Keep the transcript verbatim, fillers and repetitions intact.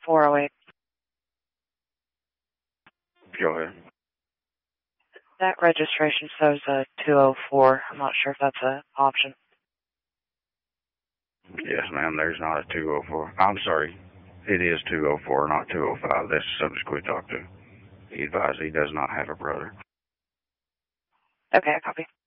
four oh eight. Go ahead. That registration says uh, two oh four. I'm not sure if that's an option. Yes, ma'am, there's not a two oh four. I'm sorry. It is two oh four, not two oh five. That's the subject we talked to. He advised he does not have a brother. Okay, I copy.